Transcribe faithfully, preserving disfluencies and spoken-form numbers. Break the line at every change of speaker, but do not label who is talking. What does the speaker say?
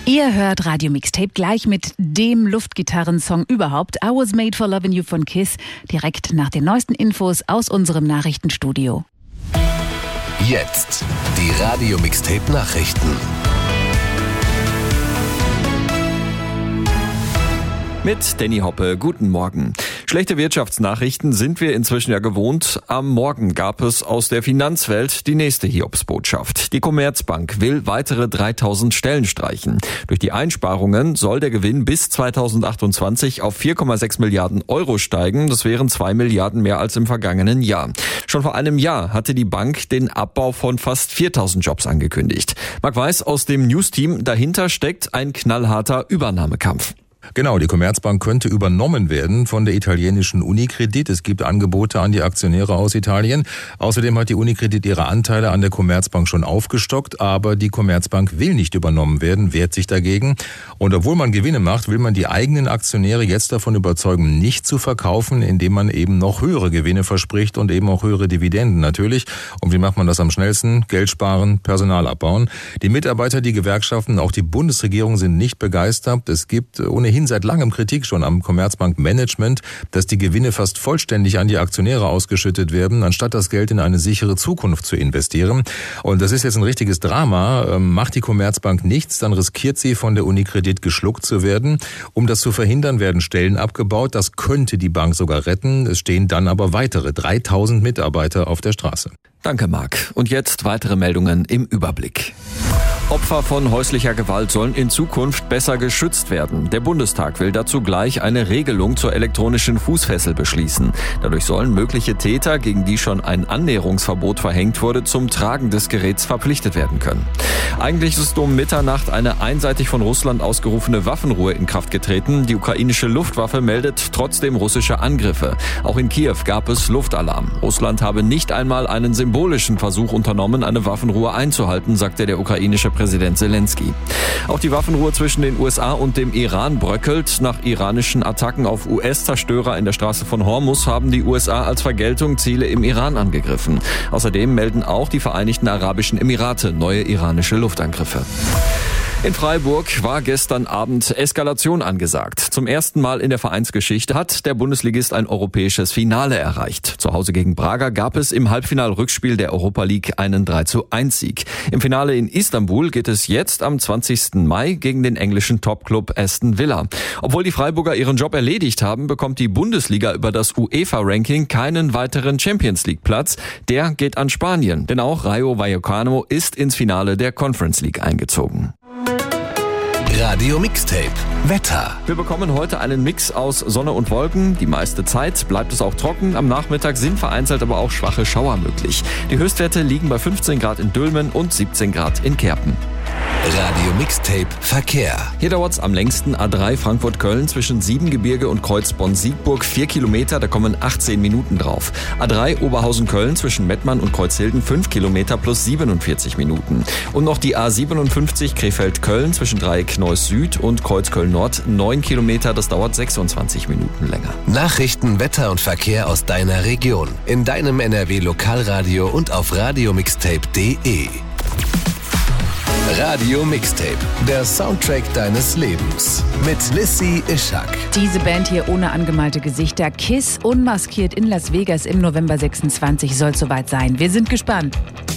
Ihr hört Radio Mixtape gleich mit dem Luftgitarrensong überhaupt, I Was Made for Loving You von Kiss, direkt nach den neuesten Infos aus unserem Nachrichtenstudio.
Jetzt die Radio Mixtape Nachrichten.
Mit Danny Hoppe, guten Morgen. Schlechte Wirtschaftsnachrichten sind wir inzwischen ja gewohnt. Am Morgen gab es aus der Finanzwelt die nächste Hiobsbotschaft. Die Commerzbank will weitere dreitausend Stellen streichen. Durch die Einsparungen soll der Gewinn bis zweitausendachtundzwanzig auf vier Komma sechs Milliarden Euro steigen. Das wären zwei Milliarden mehr als im vergangenen Jahr. Schon vor einem Jahr hatte die Bank den Abbau von fast viertausend Jobs angekündigt. Marc Weiß aus dem News-Team, dahinter steckt ein knallharter Übernahmekampf.
Genau, die Commerzbank könnte übernommen werden von der italienischen Unicredit. Es gibt Angebote an die Aktionäre aus Italien. Außerdem hat die Unicredit ihre Anteile an der Commerzbank schon aufgestockt, aber die Commerzbank will nicht übernommen werden, wehrt sich dagegen. Und obwohl man Gewinne macht, will man die eigenen Aktionäre jetzt davon überzeugen, nicht zu verkaufen, indem man eben noch höhere Gewinne verspricht und eben auch höhere Dividenden natürlich. Und wie macht man das am schnellsten? Geld sparen, Personal abbauen. Die Mitarbeiter, die Gewerkschaften, auch die Bundesregierung sind nicht begeistert. Es gibt ohnehin seit langem Kritik schon am Commerzbank-Management, dass die Gewinne fast vollständig an die Aktionäre ausgeschüttet werden, anstatt das Geld in eine sichere Zukunft zu investieren. Und das ist jetzt ein richtiges Drama. Macht die Commerzbank nichts, dann riskiert sie, von der Unicredit geschluckt zu werden. Um das zu verhindern, werden Stellen abgebaut. Das könnte die Bank sogar retten. Es stehen dann aber weitere dreitausend Mitarbeiter auf der Straße.
Danke, Marc. Und jetzt weitere Meldungen im Überblick. Opfer von häuslicher Gewalt sollen in Zukunft besser geschützt werden. Der Bundestag will dazu gleich eine Regelung zur elektronischen Fußfessel beschließen. Dadurch sollen mögliche Täter, gegen die schon ein Annäherungsverbot verhängt wurde, zum Tragen des Geräts verpflichtet werden können. Eigentlich ist um Mitternacht eine einseitig von Russland ausgerufene Waffenruhe in Kraft getreten. Die ukrainische Luftwaffe meldet trotzdem russische Angriffe. Auch in Kiew gab es Luftalarm. Russland habe nicht einmal einen symbolischen Versuch unternommen, eine Waffenruhe einzuhalten, sagte der ukrainische Präsident Zelensky. Auch die Waffenruhe zwischen den U S A und dem Iran bröckelt. Nach iranischen Attacken auf U S-Zerstörer in der Straße von Hormuz haben die U S A als Vergeltung Ziele im Iran angegriffen. Außerdem melden auch die Vereinigten Arabischen Emirate neue iranische Luftangriffe. In Freiburg war gestern Abend Eskalation angesagt. Zum ersten Mal in der Vereinsgeschichte hat der Bundesligist ein europäisches Finale erreicht. Zu Hause gegen Braga gab es im Halbfinal-Rückspiel der Europa League einen drei zu eins Sieg. Im Finale in Istanbul geht es jetzt am zwanzigsten Mai gegen den englischen Topclub Aston Villa. Obwohl die Freiburger ihren Job erledigt haben, bekommt die Bundesliga über das UEFA-Ranking keinen weiteren Champions-League-Platz. Der geht an Spanien, denn auch Rayo Vallecano ist ins Finale der Conference League eingezogen.
Radio Mixtape Wetter.
Wir bekommen heute einen Mix aus Sonne und Wolken. Die meiste Zeit bleibt es auch trocken. Am Nachmittag sind vereinzelt aber auch schwache Schauer möglich. Die Höchstwerte liegen bei fünfzehn Grad in Dülmen und siebzehn Grad in Kerpen.
Radio Mixtape Verkehr.
Hier dauert's am längsten A drei Frankfurt-Köln zwischen Siebengebirge und Kreuz Bonn-Siegburg. Vier Kilometer, da kommen achtzehn Minuten drauf. A drei Oberhausen-Köln zwischen Mettmann und Kreuzhilden fünf Kilometer plus siebenundvierzig Minuten. Und noch die A siebenundfünfzig Krefeld-Köln zwischen Dreieck Neuss Süd und Kreuzköln-Nord. neun Kilometer, das dauert sechsundzwanzig Minuten länger.
Nachrichten, Wetter und Verkehr aus deiner Region. In deinem N R W-Lokalradio und auf radiomixtape punkt de. Radio Mixtape, der Soundtrack deines Lebens. Mit Lissy Ischak.
Diese Band hier ohne angemalte Gesichter, Kiss, unmaskiert in Las Vegas im November sechsundzwanzig, soll soweit sein. Wir sind gespannt.